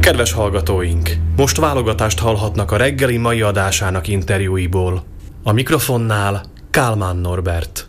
Kedves hallgatóink! Most válogatást hallhatnak a reggeli mai adásának interjúiból. A mikrofonnál Kálmán Norbert.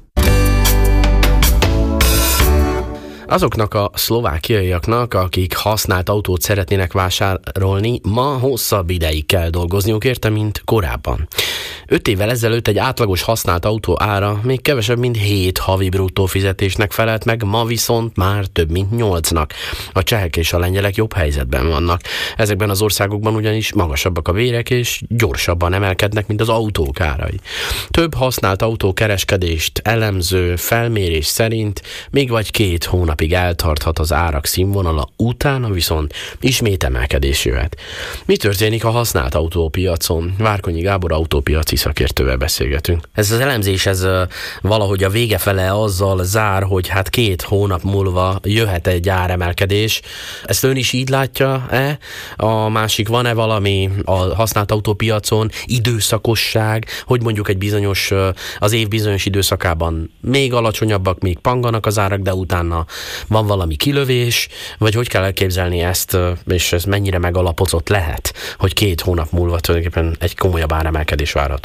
Azoknak a szlovákiaiaknak, akik használt autót szeretnének vásárolni, ma hosszabb ideig kell dolgozniuk érte, mint korábban. 5 évvel ezelőtt egy átlagos használt autó ára még kevesebb, mint 7 havi bruttó fizetésnek felelt meg, ma viszont már több, mint 8-nak. A csehek és a lengyelek jobb helyzetben vannak. Ezekben az országokban ugyanis magasabbak a bérek, és gyorsabban emelkednek, mint az autók árai. Több használt autókereskedést elemző felmérés szerint még vagy 2 hónapig eltarthat az árak színvonala, utána viszont ismét emelkedés jöhet. Mi történik a használt autópiacon? Várkonyi Gábor autópiaci szakértővel beszélgetünk. Ez az elemzés, ez valahogy a vége fele azzal zár, hogy hát 2 hónap múlva jöhet egy áremelkedés. Ezt ön is így látja-e? A másik, van-e valami a használt autópiacon időszakosság, hogy mondjuk egy bizonyos, az év bizonyos időszakában még alacsonyabbak, még panganak az árak, de utána van valami kilövés, vagy hogy kell elképzelni ezt, és ez mennyire megalapozott lehet, hogy 2 hónap múlva tulajdonképpen egy komolyabb áremelkedés várható?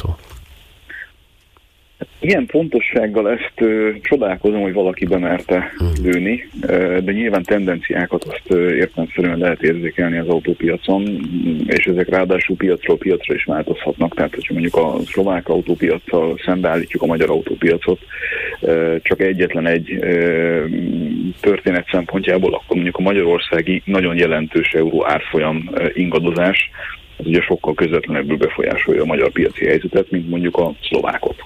Ilyen pontossággal ezt csodálkozom, hogy valaki bemerte lőni, de nyilván tendenciákat azt értelemszerűen lehet érzékelni az autópiacon, és ezek ráadásul piacról piacra is változhatnak, tehát hogyha mondjuk a szlovák autópiaccal szembeállítjuk a magyar autópiacot, csak egyetlen egy történet szempontjából, akkor mondjuk a magyarországi nagyon jelentős euró árfolyam ingadozás, az ugye sokkal közvetlenebbül befolyásolja a magyar piaci helyzetet, mint mondjuk a szlovákot.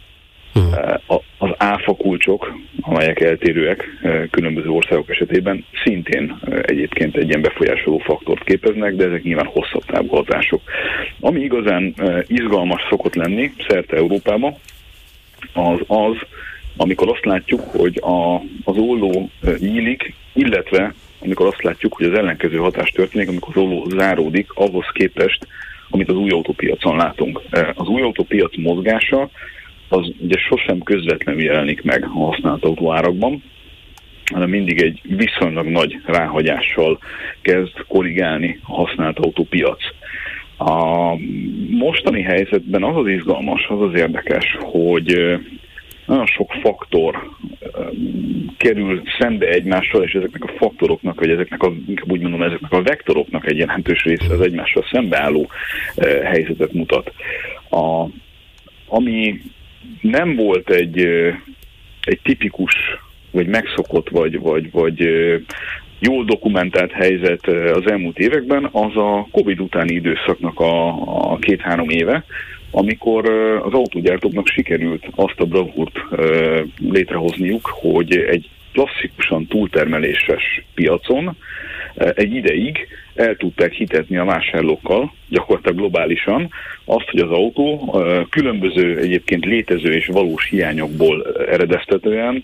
Az áfa kulcsok, amelyek eltérőek különböző országok esetében, szintén egyébként egy ilyen befolyásoló faktort képeznek, de ezek nyilván hosszabb távú hatások. Ami igazán izgalmas szokott lenni szerte Európában, az, amikor azt látjuk, hogy az olló nyílik, illetve amikor azt látjuk, hogy az ellenkező hatás történik, amikor az olló záródik, ahhoz képest, amit az új autópiacon látunk. Az új autópiac mozgása az ugye sosem közvetlenül jelenik meg a használt autóárakban, hanem mindig egy viszonylag nagy ráhagyással kezd korrigálni a használt autópiac. A mostani helyzetben az az izgalmas, az az érdekes, hogy nagyon sok faktor kerül szembe egymással, és ezeknek a faktoroknak, vagy ezeknek a vektoroknak egy jelentős része az egymással szembeálló helyzetet mutat. Ami nem volt egy tipikus, vagy megszokott, vagy jól dokumentált helyzet az elmúlt években, az a Covid utáni időszaknak a 2-3 éve, amikor az autógyártóknak sikerült azt a bravúrt létrehozniuk, hogy egy klasszikusan túltermeléses piacon egy ideig el tudták hitetni a vásárlókkal, gyakorlatilag globálisan, azt, hogy az autó különböző egyébként létező és valós hiányokból eredeztetően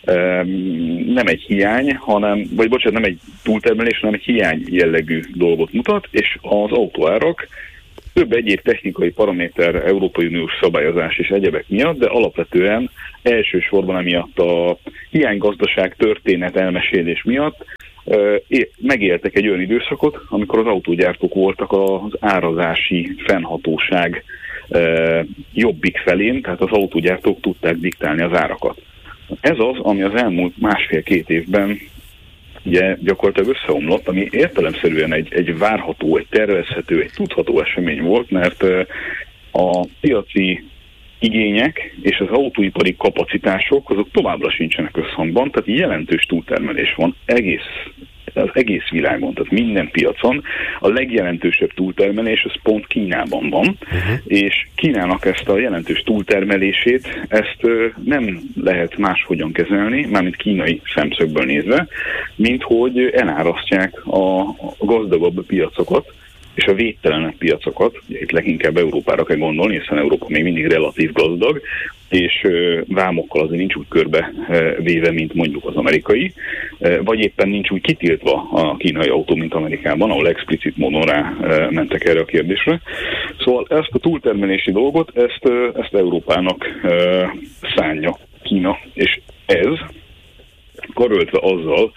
nem egy hiány, nem egy túltermelés, hanem egy hiány jellegű dolgot mutat, és az autóárak több egyéb technikai paraméter, Európai Uniós szabályozás és egyebek miatt, de alapvetően elsősorban emiatt a hiánygazdaság történet elmesélés miatt megéltek egy olyan időszakot, amikor az autógyártók voltak az árazási fennhatóság jobbik felén, tehát az autógyártók tudták diktálni az árakat. Ez az, ami az elmúlt 1,5-2 évben ugye gyakorlatilag összeomlott, ami értelemszerűen egy várható, egy tervezhető, egy tudható esemény volt, mert a piaci igények és az autóipari kapacitások azok továbbra sincsenek összhangban, tehát jelentős túltermelés van az egész világon, tehát minden piacon. A legjelentősebb túltermelés az pont Kínában van, és Kínának ezt a jelentős túltermelését, ezt nem lehet máshogyan kezelni, mármint kínai szemszögből nézve, mint hogy elárasztják a gazdagabb piacokat, és a védtelenebb piacokat, ugye itt leginkább Európára kell gondolni, hiszen Európa még mindig relatív gazdag, és vámokkal azért nincs úgy körbe véve, mint mondjuk az amerikai, vagy éppen nincs úgy kitiltva a kínai autó, mint Amerikában, ahol explicit módon rá mentek erre a kérdésre. Szóval ezt a túltermelési dolgot, ezt Európának szánja Kína, és ez karöltve azzal,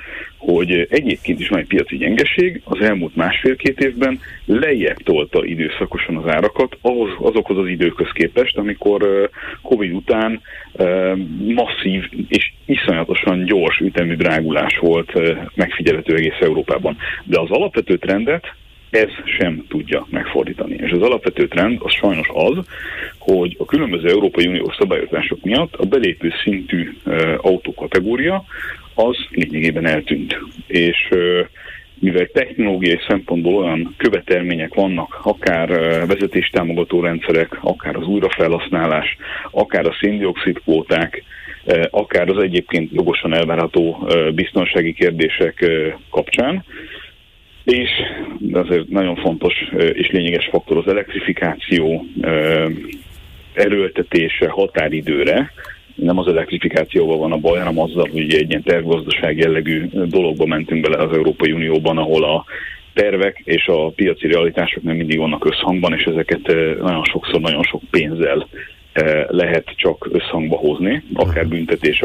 hogy egyébként is van egy piaci gyengeség, az elmúlt 1,5-2 évben lejjebb tolta időszakosan az árakat azokhoz az időkhöz képest, amikor Covid után masszív és iszonyatosan gyors ütemű drágulás volt megfigyelhető egész Európában. De az alapvető trendet ez sem tudja megfordítani. És az alapvető trend az sajnos az, hogy a különböző Európai Uniós szabályozások miatt a belépő szintű autókategória az lényegében eltűnt. És mivel technológiai szempontból olyan követelmények vannak, akár vezetéstámogató rendszerek, akár az újrafelhasználás, akár a szén-dioxid kvóták, akár az egyébként jogosan elvárható biztonsági kérdések kapcsán, és azért nagyon fontos és lényeges faktor az elektrifikáció erőltetése határidőre. Nem az elektrifikációval van a baj, hanem azzal, hogy egy ilyen tervgazdaság jellegű dologba mentünk bele az Európai Unióban, ahol a tervek és a piaci realitások nem mindig vannak összhangban, és ezeket nagyon sokszor nagyon sok pénzzel lehet csak összhangba hozni, akár büntetés,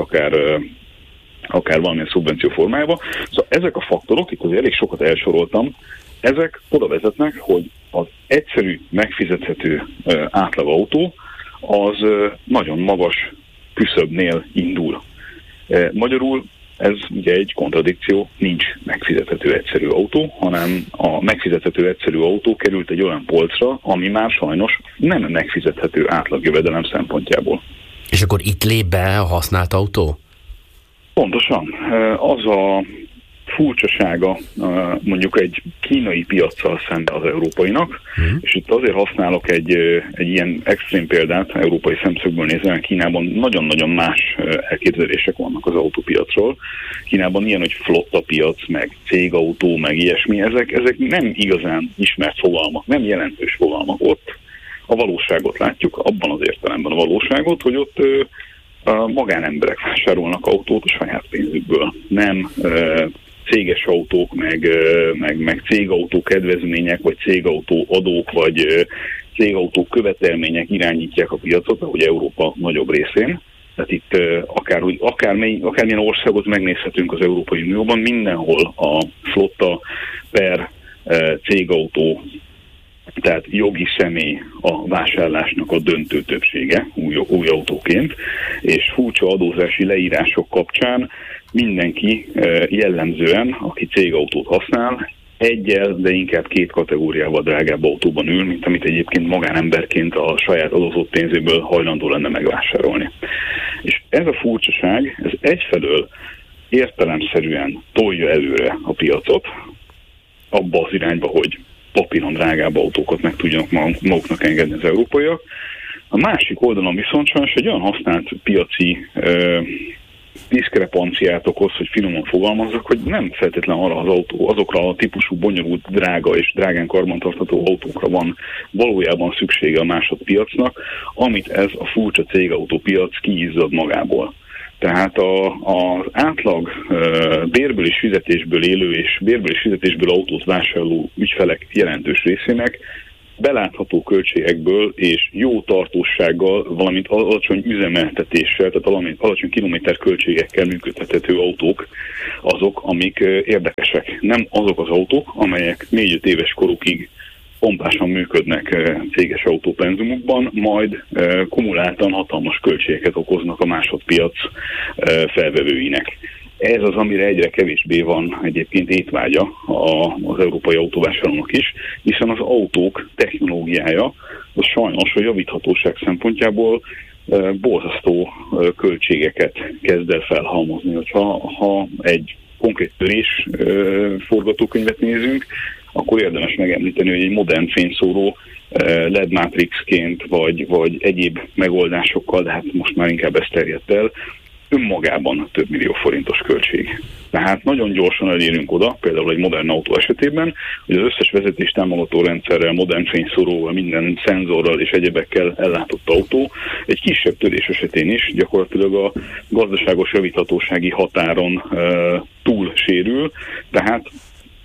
akár valamilyen szubvenció formájában. Szóval ezek a faktorok, itt azért elég sokat elsoroltam, ezek oda vezetnek, hogy az egyszerű, megfizethető átlagautó az nagyon magas küszöbnél indul. Magyarul ez ugye egy kontradikció, nincs megfizethető egyszerű autó, hanem a megfizethető egyszerű autó került egy olyan polcra, ami már sajnos nem megfizethető átlagjövedelem szempontjából. És akkor itt lép be a használt autó? Pontosan. Az a furcsasága mondjuk egy kínai piaccal szemben az európainak, és itt azért használok egy ilyen extrém példát, európai szemszögből nézve, Kínában nagyon-nagyon más elképzelések vannak az autópiacról. Kínában ilyen, hogy flotta piac, meg cégautó, meg ilyesmi, ezek nem igazán ismert fogalmak, nem jelentős fogalmak. Ott a valóságot látjuk, abban az értelemben a valóságot, hogy ott magánemberek vásárolnak autót a saját pénzükből. Nem céges autók, meg cégautó kedvezmények, vagy cégautó adók, vagy cégautó követelmények irányítják a piacot, ahogy Európa nagyobb részén. Tehát itt akármilyen országot megnézhetünk az Európai Unióban, mindenhol a flotta per cégautó, tehát jogi személy a vásárlásnak a döntő többsége új autóként, és furcsa adózási leírások kapcsán mindenki jellemzően, aki cégautót használ, egyel, de inkább 2 kategóriával drágább autóban ül, mint amit egyébként magánemberként a saját adózott pénzéből hajlandó lenne megvásárolni. És ez a furcsaság, ez egyfelől értelemszerűen tolja előre a piacot, abba az irányba, hogy papíron drágább autókat meg tudjanak maguknak engedni az európaiak. A másik oldalon viszont sajnos egy olyan használt piaci diszkrepanciát okoz, hogy finoman fogalmazzak, hogy nem feltétlenül azokra a típusú bonyolult, drága és drágán karbantartható autókra van valójában szüksége a másodpiacnak, amit ez a furcsa cégautópiac kiizzad magából. Tehát az átlag bérből és fizetésből élő és bérből és fizetésből autót vásárló ügyfelek jelentős részének belátható költségekből és jó tartóssággal, valamint alacsony üzemeltetéssel, tehát alacsony kilométerköltségekkel működtethető autók azok, amik érdekesek. Nem azok az autók, amelyek 4-5 éves korukig pompásan működnek céges autópenzumukban, majd kumuláltan hatalmas költségeket okoznak a másodpiac felvevőinek. Ez az, amire egyre kevésbé van egyébként étvágya az európai autóvásárlónak is, hiszen az autók technológiája az sajnos a javíthatóság szempontjából borzasztó költségeket kezd el felhalmozni. Ha egy konkrét törés forgatókönyvet nézünk, akkor érdemes megemlíteni, hogy egy modern fényszóró LED Matrixként, vagy egyéb megoldásokkal, de hát most már inkább ez terjedt el, önmagában több millió forintos költség. Tehát nagyon gyorsan elérünk oda, például egy modern autó esetében, hogy az összes vezetéstámogató rendszerrel, modern fényszóróval, minden szenzorral és egyebekkel ellátott autó egy kisebb törés esetén is gyakorlatilag a gazdaságos javíthatósági határon túl sérül, tehát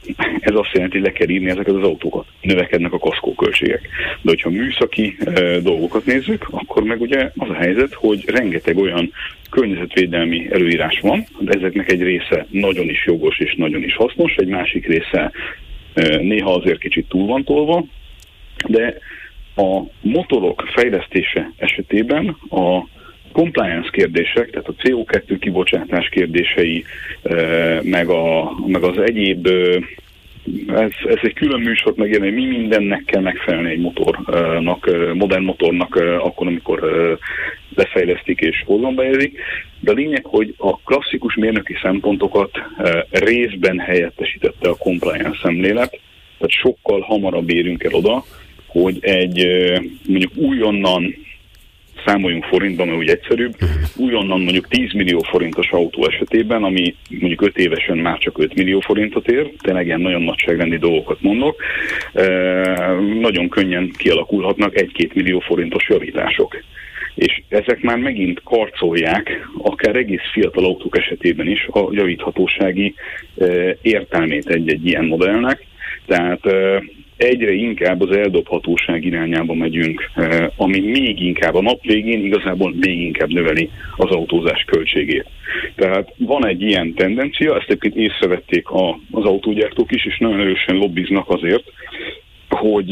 ez azt jelenti, hogy le kell írni ezeket az autókat. Növekednek a kaszkóköltségek. De hogyha műszaki dolgokat nézzük, akkor meg ugye az a helyzet, hogy rengeteg olyan környezetvédelmi előírás van, de ezeknek egy része nagyon is jogos és nagyon is hasznos, egy másik része néha azért kicsit túl van tolva, de a motorok fejlesztése esetében a compliance kérdések, tehát a CO2 kibocsátás kérdései, meg az egyéb, ez egy külön műsor megjelent, mi mindennek kell megfelelni egy motornak, modern motornak akkor, amikor lefejlesztik és forgalomba helyezik. De a lényeg, hogy a klasszikus mérnöki szempontokat részben helyettesítette a compliance szemlélet, tehát sokkal hamarabb érünk el oda, hogy egy mondjuk újonnan számoljunk forintban, mert úgy egyszerűbb, újonnan mondjuk 10 millió forintos autó esetében, ami mondjuk 5 évesen már csak 5 millió forintot ér, tényleg ilyen nagyon nagyságrendi dolgokat mondok, nagyon könnyen kialakulhatnak 1-2 millió forintos javítások. És ezek már megint karcolják, akár egész fiatal autók esetében is a javíthatósági értelmét egy ilyen modellnek. Tehát egyre inkább az eldobhatóság irányába megyünk, ami még inkább a nap végén igazából még inkább növeli az autózás költségét. Tehát van egy ilyen tendencia, ezt egyébként észrevették az autógyártók is, és nagyon erősen lobbiznak azért, hogy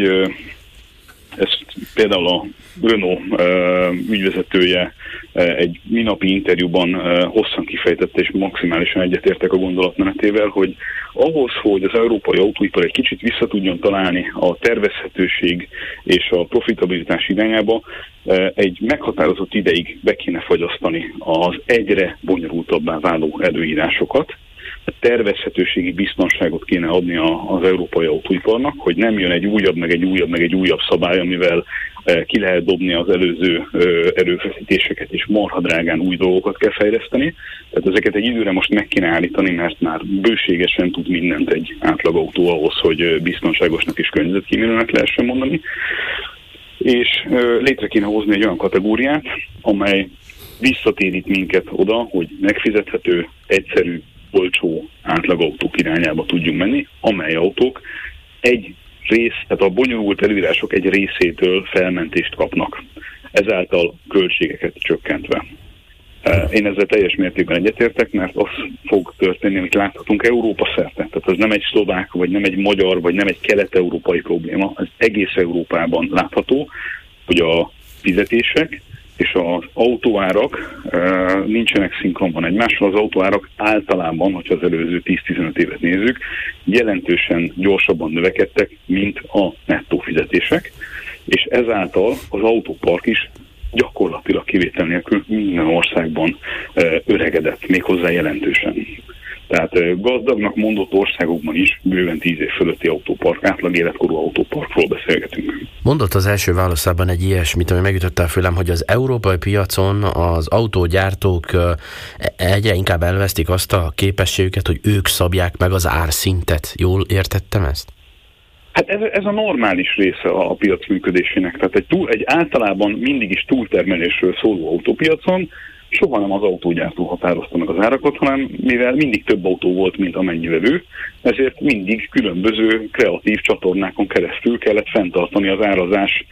ezt például a Renault ügyvezetője egy minapi interjúban hosszan kifejtette, és maximálisan egyetértek a gondolatmenetével, hogy ahhoz, hogy az európai autóipar egy kicsit vissza tudjon találni a tervezhetőség és a profitabilitás irányába, egy meghatározott ideig be kéne fagyasztani az egyre bonyolultabbá váló előírásokat. A tervezhetőségi biztonságot kéne adni az európai autóiparnak, hogy nem jön egy újabb, meg egy újabb, meg egy újabb szabály, amivel ki lehet dobni az előző erőfeszítéseket, és marha drágán új dolgokat kell fejleszteni. Tehát ezeket egy időre most meg kéne állítani, mert már bőségesen tud mindent egy átlagautó ahhoz, hogy biztonságosnak és környezetkímélőnek lehessen mondani. És létre kéne hozni egy olyan kategóriát, amely visszatérít minket oda, hogy megfizethető, egyszerű, olcsó átlagautók irányába tudjunk menni, amely autók egy rész, tehát a bonyolult előírások egy részétől felmentést kapnak, ezáltal költségeket csökkentve. Én ezzel teljes mértékben egyetértek, mert az fog történni, amit láthatunk Európa szerte. Tehát ez nem egy szlovák, vagy nem egy magyar, vagy nem egy kelet-európai probléma, ez egész Európában látható, hogy a fizetések és az autóárak nincsenek szinkronban egymással. Az autóárak általában, hogyha az előző 10-15 évet nézzük, jelentősen gyorsabban növekedtek, mint a nettó fizetések, és ezáltal az autópark is gyakorlatilag kivétel nélkül minden országban öregedett, méghozzá jelentősen. Tehát gazdagnak mondott országokban is bőven 10 év fölötti autópark, átlag életkorú autóparkról beszélgetünk. Mondott az első válaszában egy ilyesmit, ami megütötte a fülem, hogy az európai piacon az autógyártók egyre inkább elvesztik azt a képességüket, hogy ők szabják meg az árszintet. Jól értettem ezt? Hát ez a normális része a piac működésének. Tehát egy általában mindig is túltermelésről szóló autópiacon soha nem az autógyártó határozta meg az árakat, hanem mivel mindig több autó volt, mint amennyi vevő, ezért mindig különböző kreatív csatornákon keresztül kellett fenntartani az árazás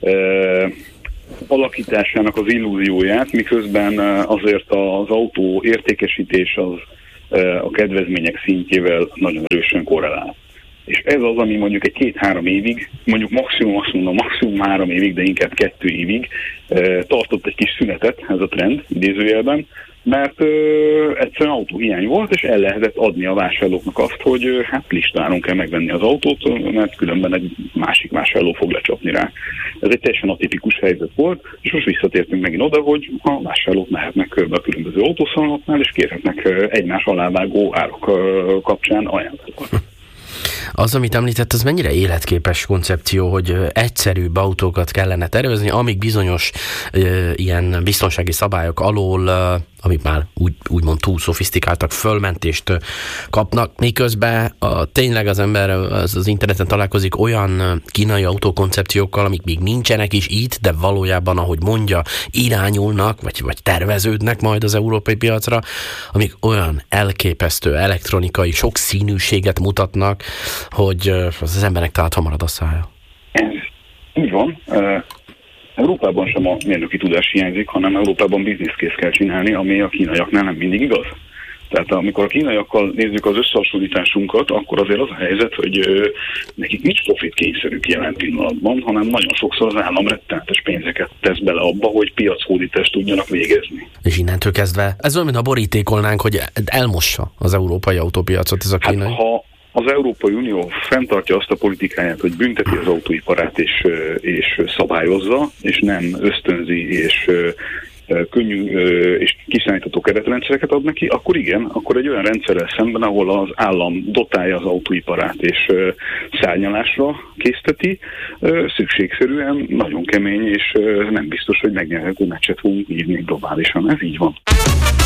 alakításának az illúzióját, miközben azért az autó értékesítés az a kedvezmények szintjével nagyon erősen korrelál. És ez az, ami mondjuk egy 2-3 évig, mondjuk maximum 3 évig, de inkább 2 évig tartott egy kis szünetet, ez a trend idézőjelben, mert egyszerűen autóhiány volt, és el lehetett adni a vásárlóknak azt, hogy hát listáron kell megvenni az autót, mert különben egy másik vásárló fog lecsapni rá. Ez egy teljesen atipikus helyzet volt, és most visszatértünk megint oda, hogy a vásárlók mehetnek körbe a különböző autószalonoknál, és kérhetnek egymás alávágó árak kapcsán ajánlatokat. Az, amit említett, az mennyire életképes koncepció, hogy egyszerűbb autókat kellene tervezni, amíg bizonyos ilyen biztonsági szabályok alól amik már úgymond túl szofisztikáltak, fölmentést kapnak, miközben tényleg az ember az interneten találkozik olyan kínai autókoncepciókkal, amik még nincsenek is itt, de valójában, ahogy mondja, irányulnak, vagy terveződnek majd az európai piacra, amik olyan elképesztő elektronikai sokszínűséget mutatnak, hogy az embernek talán hamarad a szája. Így van. Európában sem a mérnöki tudás hiányzik, hanem Európában bizniszkész kell csinálni, ami a kínaiaknál nem mindig igaz. Tehát amikor a kínaiakkal nézzük az összehasonlításunkat, akkor azért az a helyzet, hogy nekik nincs profit kényszerük jelen pillanatban, hanem nagyon sokszor az állam rettenetes pénzeket tesz bele abba, hogy piachódítást tudjanak végezni. És innentől kezdve, ez olyan, mint a borítékolnánk, hogy elmossa az európai autópiacot ez a kínai. Hát, ha az Európai Unió fenntartja azt a politikáját, hogy bünteti az autóiparát és szabályozza, és nem ösztönzi és könnyű és kiszámítható keretrendszereket ad neki, akkor igen, akkor egy olyan rendszerrel szemben, ahol az állam dotálja az autóiparát és szárnyalásra készteti, szükségszerűen nagyon kemény és nem biztos, hogy megnyerhető meccset fogunk írni globálisan. Ez így van.